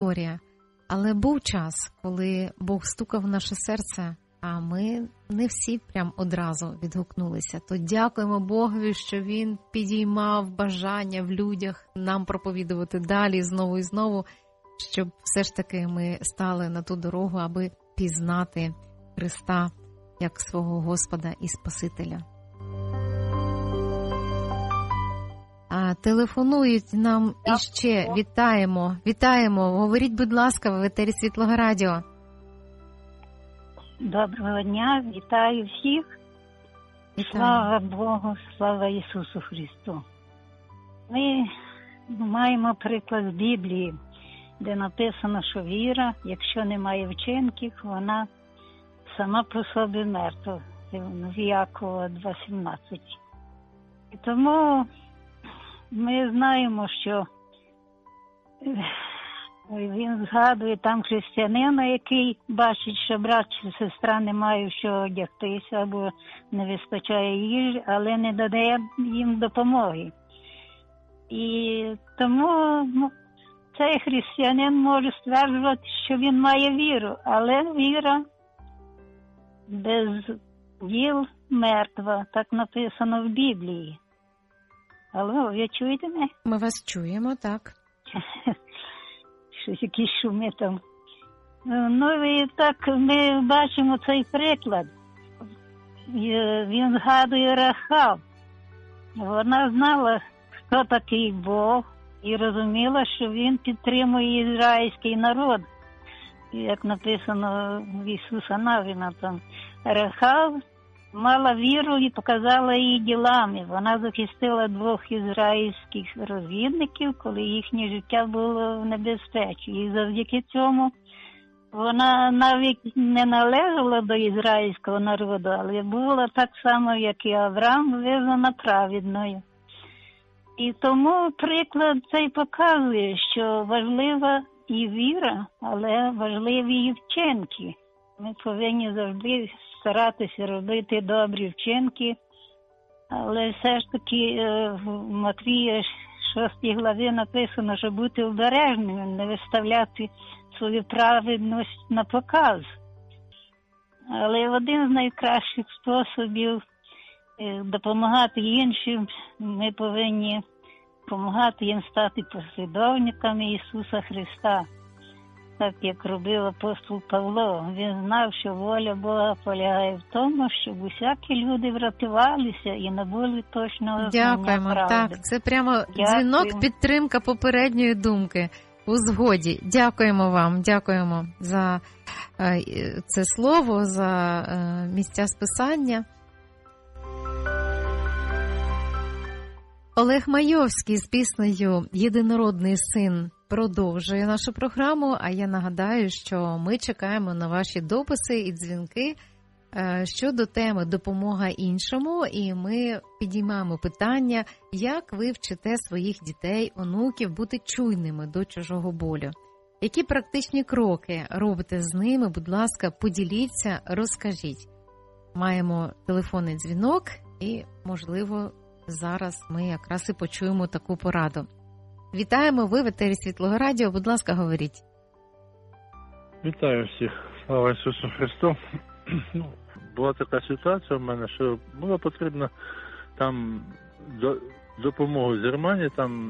історія. Але був час, коли Бог стукав в наше серце, а ми не всі прям одразу відгукнулися. То дякуємо Богові, що Він підіймав бажання в людях нам проповідувати далі знову і знову, щоб все ж таки ми стали на ту дорогу, аби пізнати Христа як свого Господа і Спасителя. Телефонують нам іще. Вітаємо. Говоріть, будь ласка, в етері Світлого Радіо. Доброго дня, вітаю всіх. Слава Богу, слава Ісусу Христу. Ми маємо приклад з Біблії, де написано, що віра, якщо немає вчинків, вона сама по собі мертва. В Якова 2:17. І тому ми знаємо, що він згадує там християнина, який бачить, що брат чи сестра не мають що одягтися або не вистачає їжі, але не додає їм допомоги. І тому цей християнин може стверджувати, що він має віру, але віра без діл мертва, так написано в Біблії. Алло, ви чуєте мене? Ми вас чуємо, так. Щось якісь шуми там. Ну і так ми бачимо цей приклад. Він згадує Рахав. Вона знала, хто такий Бог, і розуміла, що він підтримує ізраїльський народ. Як написано в Ісуса Навіна там. Рахав мала віру і показала її ділами. Вона захистила 2 ізраїльських розвідників, коли їхнє життя було в небезпеці. І завдяки цьому вона навіть не належала до ізраїльського народу, але була так само, як і Авраам, визнана праведною. І тому приклад цей показує, що важлива і віра, але важливі і вчинки. Ми повинні завжди старатися робити добрі вчинки, але все ж таки в Матвія 6 главі написано, що бути обережним, не виставляти свою праведність на показ. Але один з найкращих способів допомагати іншим, ми повинні допомагати їм стати послідовниками Ісуса Христа. Так, як робив апостол Павло. Він знав, що воля Бога полягає в тому, щоб усякі люди врятувалися і набули точного знання правди. Дякуємо, так. Це прямо дзвінок, підтримка попередньої думки у згоді. Дякуємо вам, дякуємо за це слово, за місця списання. Олег Майовський з піснею «Єдинородний син» продовжує нашу програму, а я нагадаю, що ми чекаємо на ваші дописи і дзвінки щодо теми «Допомога іншому», і ми підіймаємо питання, як ви вчите своїх дітей, онуків бути чуйними до чужого болю. Які практичні кроки робите з ними? Будь ласка, поділіться, розкажіть. Маємо телефонний дзвінок і, можливо, зараз ми якраз і почуємо таку пораду. Вітаємо, ви в етері Світлого Радіо. Будь ласка, говоріть. Вітаю всіх. Слава Ісусу Христу. Була така ситуація в мене, що було потрібно там допомогу з Германії, там,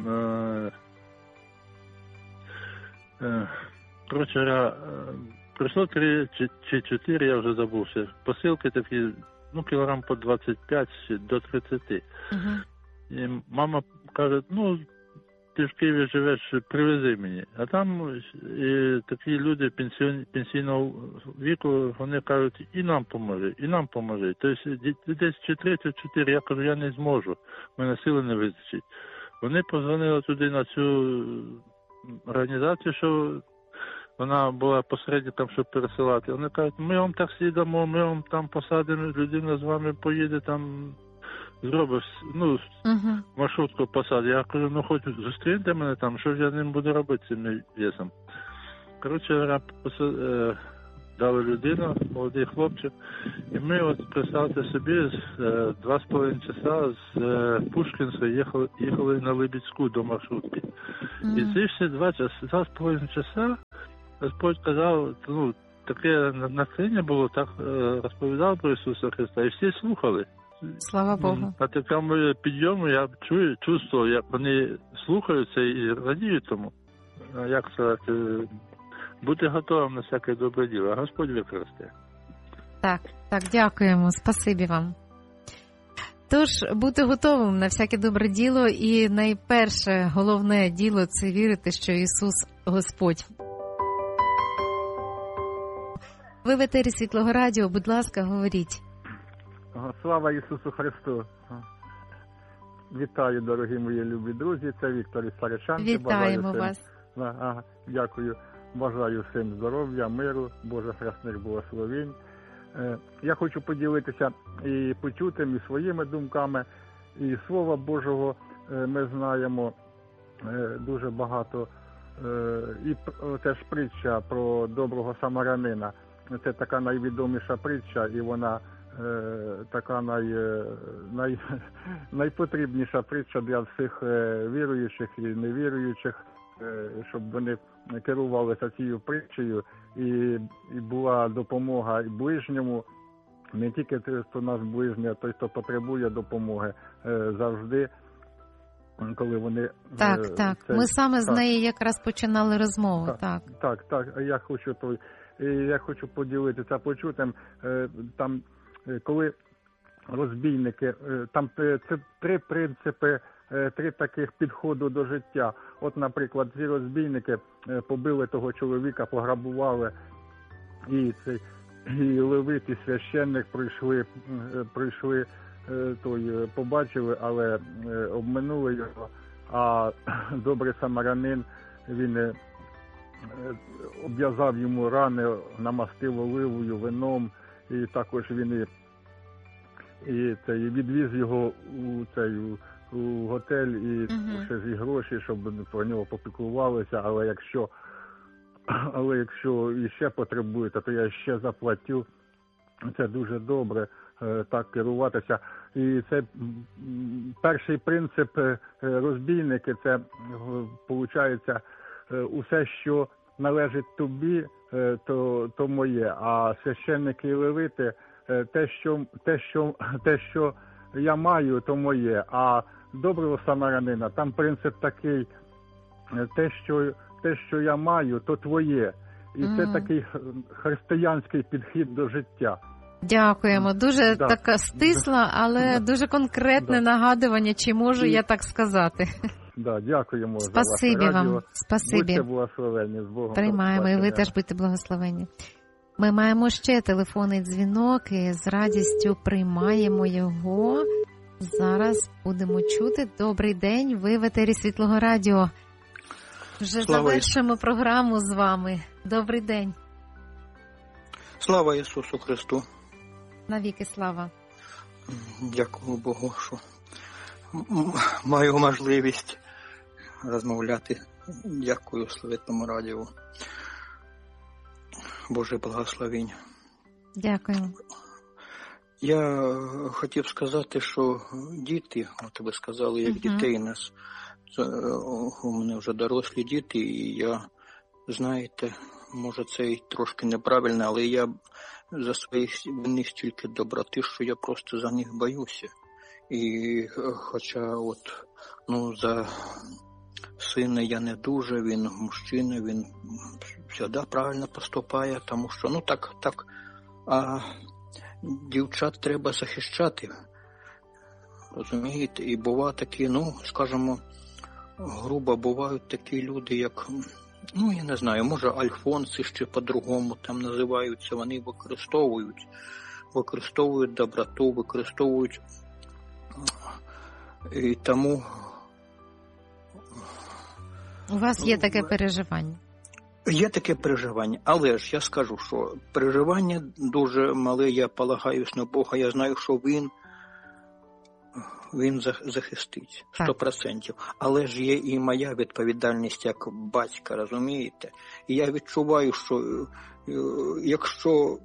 коротше говоря, прийшло 3 чи 4, я вже забувся, посилки такі, кілограм по 25 до 30. І мама каже, ти в Києві живеш, привези мені. А там такі люди пенсійного віку, вони кажуть, і нам поможи. Тобто десь чи 3, чи 4, я кажу, я не зможу, в мене сили не вистачить. Вони позвонили туди на цю організацію, що вона була посередником, щоб пересилати. Вони кажуть, ми вам таксі дамо, ми вам там посадимо, людина з вами поїде, там зробиш, маршрутку посадить. Я кажу, хоч зустріньте мене там, що ж я ним буду робити цим весом. Коротше, дала людина, молодий хлопчик. І ми, от представте собі, 2,5 часа з Пушкінська їхали на Либідську до маршрутки. І ці всі 2,5 часа Господь казав, таке натхнення було, так розповідав про Ісуса Христа, і всі слухали. Слава Богу. На такому підйому я чувствував, як вони слухаються і радіють тому. Як сказати, бути готовим на всяке добре діло, а Господь використає. Так, дякуємо, спасибі вам. Тож, бути готовим на всяке добре діло, і найперше, головне діло – це вірити, що Ісус – Господь. Ви в етері Світлого Радіо, будь ласка, говоріть. Слава Ісусу Христу! Вітаю, дорогі мої любі друзі, це Віктор із Саричанки. Вітаємо вас. Дякую. Бажаю всім здоров'я, миру, Божих рясних благословень. Я хочу поділитися і почутим, і своїми думками. І Слова Божого ми знаємо дуже багато. І теж притча про доброго самарянина. Це така найвідоміша притча, і вона така найпотрібніша притча для всіх віруючих і невіруючих, щоб вони керувалися цією притчею, і була допомога і ближньому, не тільки той, хто наш ближній, а той, хто потребує допомоги завжди, коли вони... Так. Ми саме з неї якраз починали розмову. Так. Я хочу поділитися почутим. Там, коли розбійники, там це три принципи, три таких підходу до життя. От, наприклад, ці розбійники побили того чоловіка, пограбували, і левит, і священник прийшли, побачили, але обминули його, а добрий самарянин, він обв'язав йому рани, намастив оливою, вином, і також він і відвіз його у готель, і ще зі гроші, щоб про нього попіклувалися, але якщо іще потребуєте, то я ще заплатю. Це дуже добре, так керуватися. І це перший принцип розбійники, це, виходить, усе, що належить тобі, то моє, а священники і левити, те, що я маю, то моє, а доброго самарянина, там принцип такий, те, що я маю, то твоє. І це такий християнський підхід до життя. Дякуємо. Дуже така стисла, але дуже конкретне нагадування, чи можу я так сказати. Дякуємо за ваше радіо. Спасибі. Будьте благословені, з Богом. Приймаємо, і ви теж будьте благословені. Ми маємо ще телефонний дзвінок, і з радістю приймаємо його. Зараз будемо чути. Добрий день, ви в етері Світлого Радіо. Вже завершимо програму з вами. Добрий день. Слава Ісусу Христу. Навіки слава. Дякую Богу, що маю можливість розмовляти. Дякую Святому Радіо. Боже благословінь. Дякую. Я хотів сказати, що діти, от ви сказали, як дітей нас, у мене вже дорослі діти, і я, знаєте, може це і трошки неправильно, але я за своїх них стільки доброти, що я просто за них боюся. І хоча за сина я не дуже, він мужчина, він завжди правильно поступає, тому що, так, а дівчат треба захищати, розумієте, і бувають такі, скажімо, грубо бувають такі люди, як, я не знаю, може альфонси ще по-другому там називаються, вони використовують доброту, використовують, і тому... У вас є таке переживання? Є таке переживання, але ж я скажу, що переживання дуже мале, я полагаюсь на Бога, я знаю, що Він він захистить 100%. Але ж є і моя відповідальність як батька, розумієте? І я відчуваю, що якщо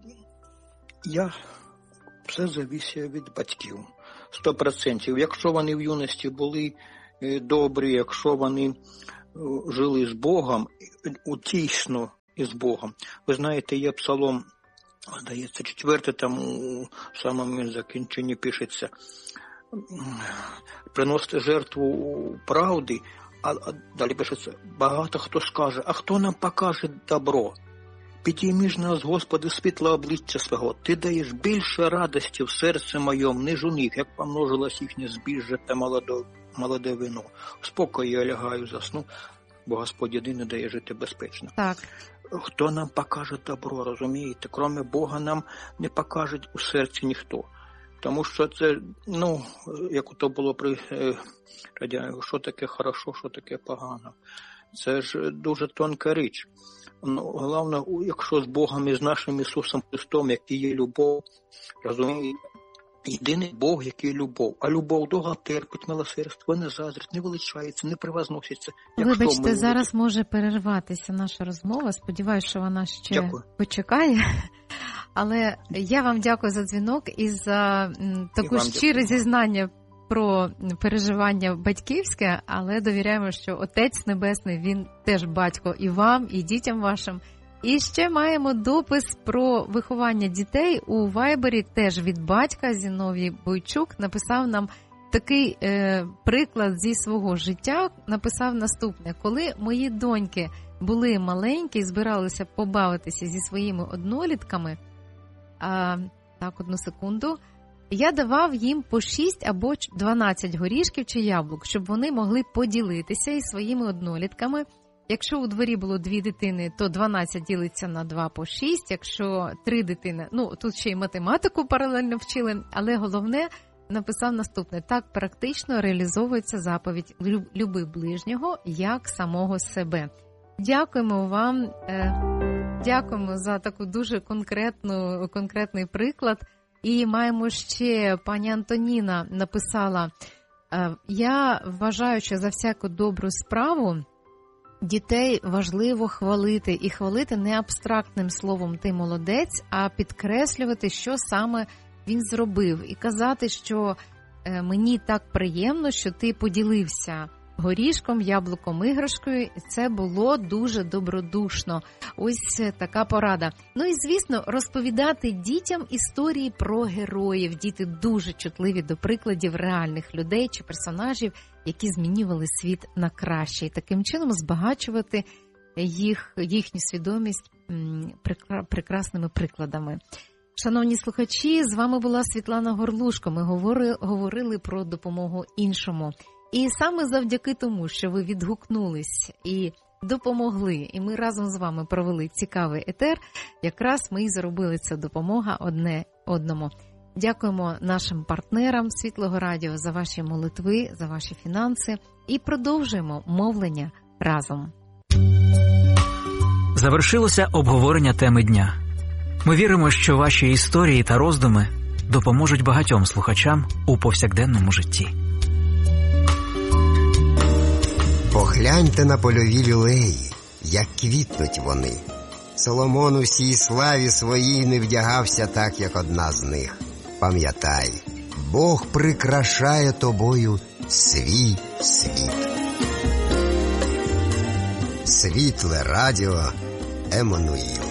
все залежить від батьків. 100%. Якщо вони в юності були добрі, якщо вони жили з Богом, дійсно із Богом. Ви знаєте, є псалом, здається, 4, там у самому закінченні пишеться, приносити жертву правди, а далі пишеться, багато хто скаже, а хто нам покаже добро? Підійми ж нас, Господи, світло обличчя свого, Ти даєш більше радості в серці моєму, ніж у них, як помножилось їхнє збіжжя та молоде вино. В спокої я лягаю, засну, бо Господь єдиний дає жити безпечно. Так. Хто нам покаже добро, розумієте? Кроме Бога нам не покаже у серці ніхто. Тому що це, як то було при радянському, що таке хорошо, що таке погано. Це ж дуже тонка річ. Головне, якщо з Богом і з нашим Ісусом Христом, який є любов, розумієте, єдиний Бог, який любов. А любов довго терпить, милосердство, не заздрить, не величається, не превозноситься. Вибачте, зараз може перерватися наша розмова. Сподіваюся, що вона ще почекає. Але я вам дякую за дзвінок і за таку щире зізнання про переживання батьківське, але довіряємо, що Отець Небесний, Він теж батько і вам, і дітям вашим. І ще маємо допис про виховання дітей у Вайбері, теж від батька. Зіновій Бойчук написав нам такий приклад зі свого життя, написав наступне. Коли мої доньки були маленькі і збиралися побавитися зі своїми однолітками, так, одну секунду, я давав їм по 6 або 12 горішків чи яблук, щоб вони могли поділитися із своїми однолітками. Якщо у дворі було 2 дитини, то 12 ділиться на 2 по 6. Якщо 3 дитини, тут ще й математику паралельно вчили, але головне, написав наступне. Так практично реалізовується заповідь «Люби ближнього, як самого себе». Дякуємо вам, дякуємо за таку дуже конкретний приклад. І маємо ще, пані Антоніна написала, я вважаю, що за всяку добру справу дітей важливо хвалити. І хвалити не абстрактним словом «ти молодець», а підкреслювати, що саме він зробив. І казати, що мені так приємно, що ти поділився горішком, яблуком, іграшкою. Це було дуже добродушно. Ось така порада. І, звісно, розповідати дітям історії про героїв. Діти дуже чутливі до прикладів реальних людей чи персонажів, які змінювали світ на краще. І таким чином збагачувати їхню свідомість прекрасними прикладами. Шановні слухачі, з вами була Світлана Горлушко. Ми говорили про допомогу іншому. І саме завдяки тому, що ви відгукнулись і допомогли, і ми разом з вами провели цікавий етер, якраз ми і зробили цю допомогу одне одному. Дякуємо нашим партнерам Світлого Радіо за ваші молитви, за ваші фінанси і продовжуємо мовлення разом. Завершилося обговорення теми дня. Ми віримо, що ваші історії та роздуми допоможуть багатьом слухачам у повсякденному житті. Погляньте на польові люлеї, як квітнуть вони. Соломон у всій славі своїй не вдягався так, як одна з них. Пам'ятай, Бог прикрашає тобою свій світ. Світле радіо Еммануїл.